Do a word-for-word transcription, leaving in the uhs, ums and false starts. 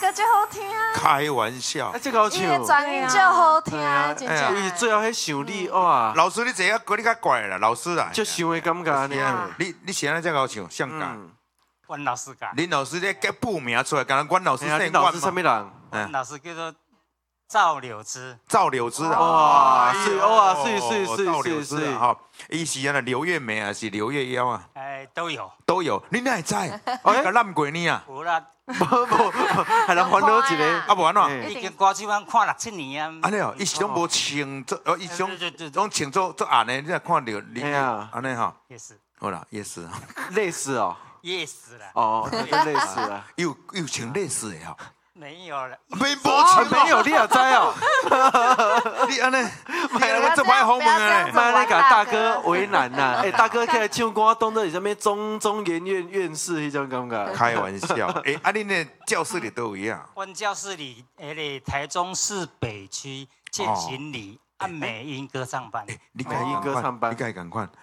歌就好听。 开玩笑， 哎，这个好伊的唱。 转音就好听， 哎真呀， 正。 伊最后迄想你哇， 老师你这个你较怪啦，老师啊， 就想的感觉呢。 你你是安尼才好唱，像噶。 阮老师教。 林老师咧给报名出来，敢阮老师哎呀， 姓你老师什阮吗？ 么人？ 阮老师叫做赵柳枝。 赵柳枝啊！ 哇，是哇， 哦是是是赵柳是是枝啊！哈，伊是安尼刘月梅还是刘月妖啊？ 哎，都有。 都有，你哪会知？我甲烂过你啊！ 有啦， 无无，还能烦恼一个。 啊无安怎？ 已经歌手班看六七年啊。 安尼哦，伊是拢无穿做，哦，伊是拢拢穿做做暗的，你来看着你哎呀， 安尼哈。 也是。 好啦，也是啊。 累死哦。 也是啦。 哦，累死了。 有有穿类似的哈。 没有了。 没无穿没有，你也知哦。 你安尼，你安尼这歹好问诶。 妈那个大哥为难呐！哎，大哥起来唱歌，当做是什么中中研院院士迄种感觉。 开玩笑，哎，啊，恁的教室里都一样。 阮教室里，诶咧，台中市北区践行里按美音歌唱班。 你美音歌唱班， 你该赶快。